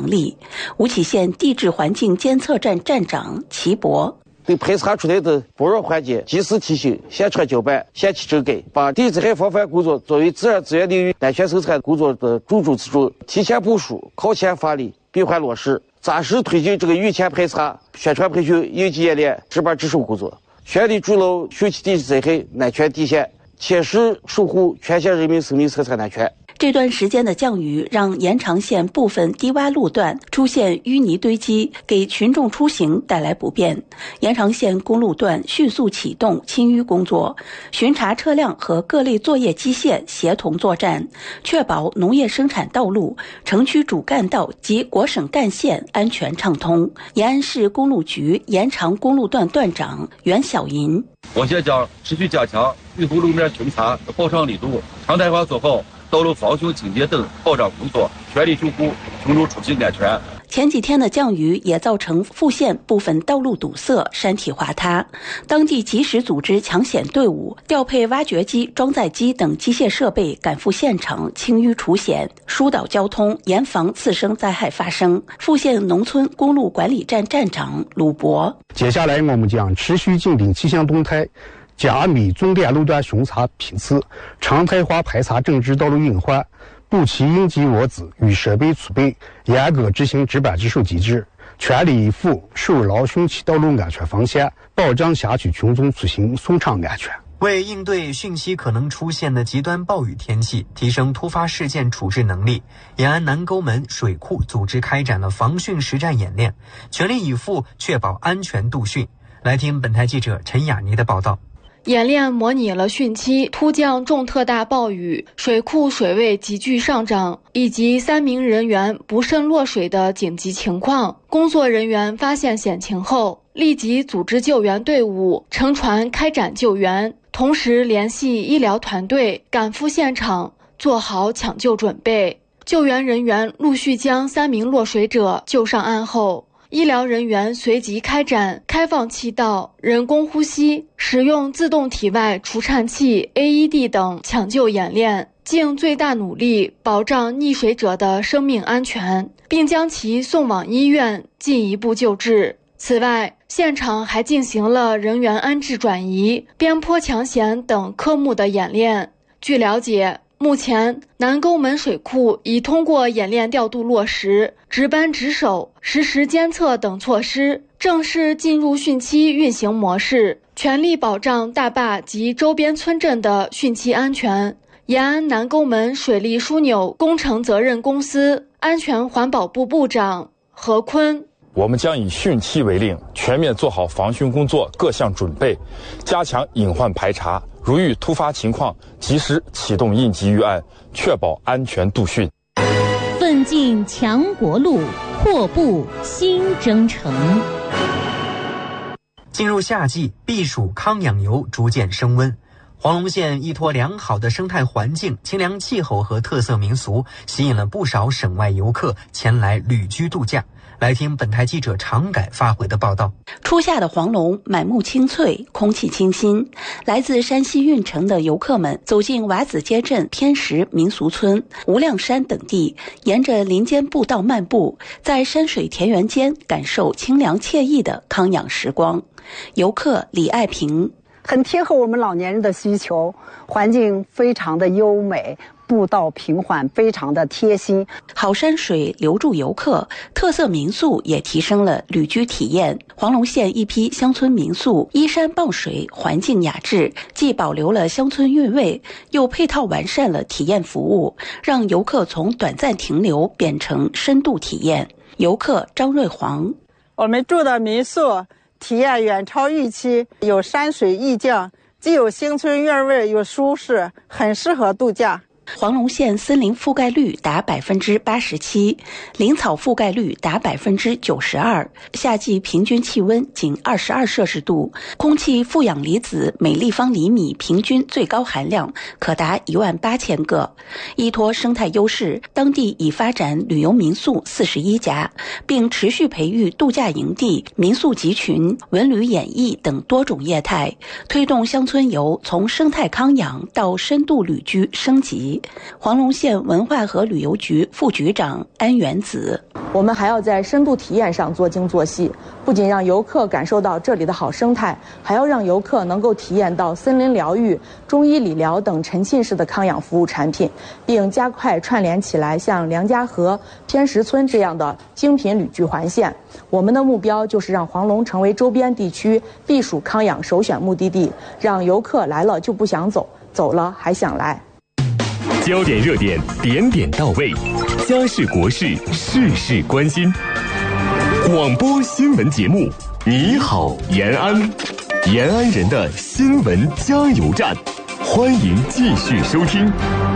能力。吴起县地质环境监测站站长齐博。 对排查出来的薄弱环节及时提醒，先传交办，先去整改，把地质害防范工作作为自然资源领域安全生产工作的重中之重，提前部署，靠前发力，闭环落实，扎实推进这个预前排查、宣传培训、应急演练、值班值守工作，全力筑牢汛期地质灾害安全底线，切实守护全县人民生命财产安全。 这段时间的降雨让延长县部分低洼路段出现淤泥堆积，给群众出行带来不便。延长县公路段迅速启动清淤工作，巡查车辆和各类作业机械协同作战，确保农业生产道路、城区主干道及国省干线安全畅通。延安市公路局延长公路段段长袁小银： 我县将持续加强预后路面巡查的保障力度，常态化做好道路防汛警戒等保障工作，全力守护群众出行安全。 前几天的降雨也造成富县部分道路堵塞、山体滑塌，当地及时组织抢险队伍，调配挖掘机、装载机等机械设备赶赴现场清淤除险，疏导交通，严防次生灾害发生。富县农村公路管理站站长鲁博： 接下来我们将持续紧盯气象动态，加密重点路段巡查批次，常态化排查整治道路隐患，补齐应急物资与设备储备，严格执行值班值守机制，全力以赴守牢汛期道路安全防线，保障辖区群众出行顺畅安全。 为应对汛期可能出现的极端暴雨天气，提升突发事件处置能力，延安南沟门水库组织开展了防汛实战演练，全力以赴确保安全度汛。来听本台记者陈雅妮的报道。 演练模拟了汛期突降重特大暴雨、水库水位急剧上涨以及3名人员不慎落水的紧急情况。工作人员发现险情后，立即组织救援队伍乘船开展救援，同时联系医疗团队赶赴现场，做好抢救准备。救援人员陆续将3名落水者救上岸后，医疗人员随即开展开放气道、人工呼吸、使用自动体外除颤器 AED 等抢救演练，尽最大努力保障溺水者的生命安全，并将其送往医院进一步救治。此外，现场还进行了人员安置转移、边坡抢险等科目的演练。据了解，目前南沟门水库已通过演练调度落实值班值守、实时监测等措施，正式进入汛期运行模式，全力保障大坝及周边村镇的汛期安全。延安南沟门水利枢纽工程责任公司安全环保部部长何坤： 我们将以汛期为令，全面做好防汛工作各项准备，加强隐患排查，如遇突发情况，及时启动应急预案，确保安全度汛。 奋进强国路，阔步新征程。 进入夏季，避暑康养游逐渐升温。黄龙县依托良好的生态环境、清凉气候和特色民俗，吸引了不少省外游客前来旅居度假。来听本台记者常改发回的报道。 初夏的黄龙满目青翠，空气清新。来自山西运城的游客们走进瓦子街镇偏石民俗村、无量山等地，沿着林间步道漫步，在山水田园间感受清凉惬意的康养时光。游客李爱平： 很贴合我们老年人的需求，环境非常的优美，步道平缓，非常的贴心。 好山水留住游客，特色民宿也提升了旅居体验。黄龙县一批乡村民宿依山傍水，环境雅致，既保留了乡村韵味，又配套完善了体验服务，让游客从短暂停留变成深度体验。游客张瑞煌： 我们住的民宿体验远超预期，有山水意境，既有乡村韵味，又舒适，很适合度假。 黄龙县森林覆盖率达87%，林草覆盖率达92%，夏季平均气温仅22摄氏度，空气负氧离子每立方厘米平均最高含量可达18000个。依托生态优势，当地已发展旅游民宿41家，并持续培育度假营地、民宿集群、文旅演艺等多种业态，推动乡村游从生态康养到深度旅居升级。 题。黄龙县文化和旅游局副局长安元子： 我们还要在深度体验上做精做细，不仅让游客感受到这里的好生态，还要让游客能够体验到森林疗愈、中医理疗等沉浸式的康养服务产品，并加快串联起来像梁家河、偏石村这样的精品旅居环线。我们的目标就是让黄龙成为周边地区避暑康养首选目的地，让游客来了就不想走，走了还想来。 焦点热点，点点到位，家事国事，事事关心。广播新闻节目，你好延安，延安人的新闻加油站，欢迎继续收听。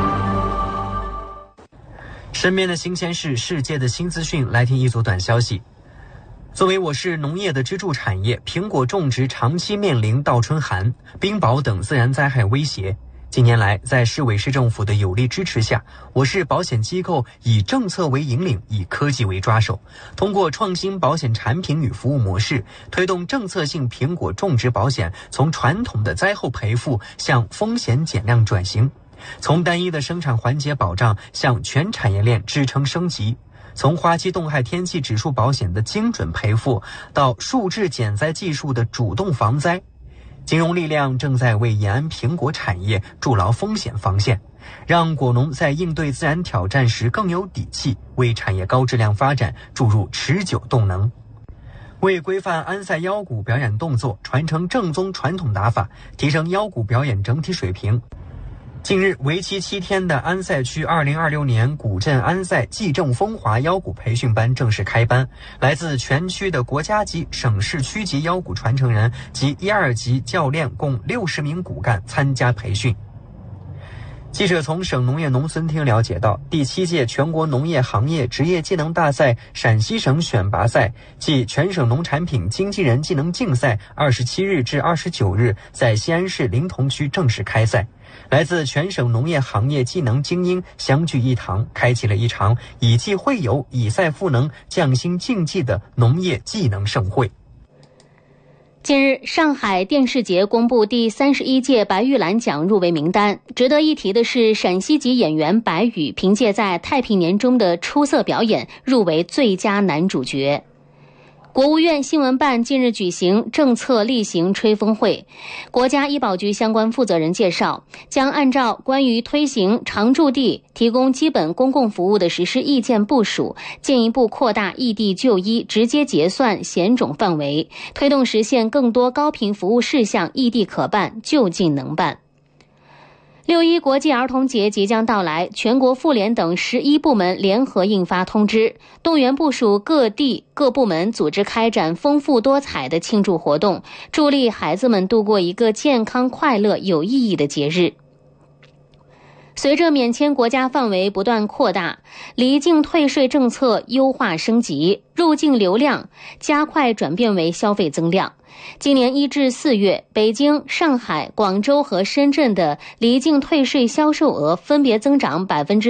身边的新鲜事，世界的新资讯，来听一组短消息。作为我市农业的支柱产业，苹果种植长期面临倒春寒、冰雹等自然灾害威胁。近年来，在市委市政府的有力支持下，我市保险机构以政策为引领，以科技为抓手，通过创新保险产品与服务模式，推动政策性苹果种植保险从传统的灾后赔付向风险减量转型，从单一的生产环节保障向全产业链支撑升级，从花期冻害天气指数保险的精准赔付到数质减灾技术的主动防灾。金融力量正在为延安苹果产业筑牢风险防线，让果农在应对自然挑战时更有底气，为产业高质量发展注入持久动能。为规范安赛腰鼓表演动作，传承正宗传统打法，提升腰鼓表演整体水平，近日，为期7天的安赛区2026年古镇安赛季正风华腰鼓培训班正式开班，来自全区的国家级、省市区级腰鼓传承人及1、2级教练共60名骨干参加培训。记者从省农业农村厅了解到，第7届全国农业行业职业技能大赛陕西省选拔赛暨全省农产品经纪人技能竞赛27日至29日在西安市临潼区正式开赛。来自全省农业行业技能精英相聚一堂，开启了一场以技会友、以赛赋能、匠心竞技的农业技能盛会。 近日，上海电视节公布第31届白玉兰奖入围名单。值得一提的是，陕西籍演员白宇凭借在《太平年》中的出色表演，入围最佳男主角。国务院新闻办近日举行政策例行吹风会，国家医保局相关负责人介绍，将按照关于推行常住地提供基本公共服务的实施意见部署，进一步扩大异地就医直接结算险种范围，推动实现更多高频服务事项异地可办、就近能办。6·1国际儿童节即将到来，全国妇联等11部门联合印发通知，动员部署各地各部门组织开展丰富多彩的庆祝活动，助力孩子们度过一个健康、快乐、有意义的节日。随着免签国家范围不断扩大，离境退税政策优化升级，入境流量加快转变为消费增量。今年1至4月，北京、上海、广州和深圳的离境退税销售额分别增长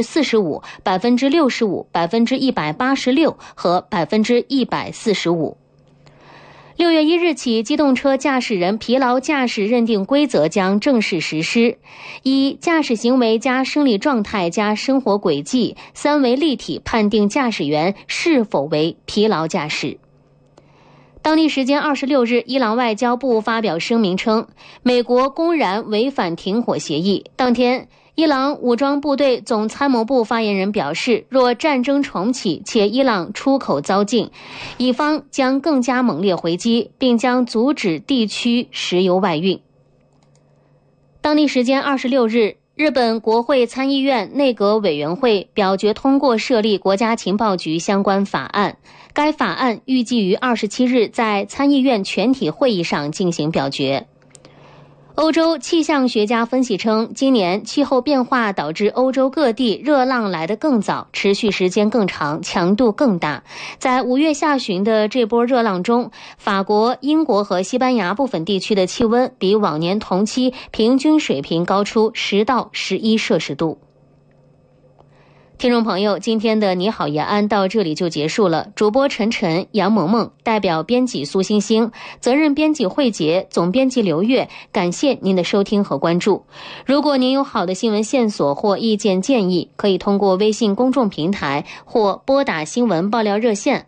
45%、65%、186%和145%。6月1日起，机动车驾驶人疲劳驾驶认定规则将正式实施，以驾驶行为加生理状态加生活轨迹3维立体判定驾驶员是否为疲劳驾驶。当地时间26日，伊朗外交部发表声明称，美国公然违反停火协议。当天，伊朗武装部队总参谋部发言人表示，若战争重启且伊朗出口遭禁，以方将更加猛烈回击，并将阻止地区石油外运。当地时间26日，日本国会参议院内阁委员会表决通过设立国家情报局相关法案，该法案预计于27日在参议院全体会议上进行表决。欧洲气象学家分析称，今年气候变化导致欧洲各地热浪来得更早，持续时间更长，强度更大。在5月下旬的这波热浪中，法国、英国和西班牙部分地区的气温比往年同期平均水平高出10到11摄氏度。 听众朋友，今天的你好延安到这里就结束了。主播陈晨、杨萌萌，代表编辑苏星星，责任编辑慧杰，总编辑刘月，感谢您的收听和关注。如果您有好的新闻线索或意见建议，可以通过微信公众平台或拨打新闻爆料热线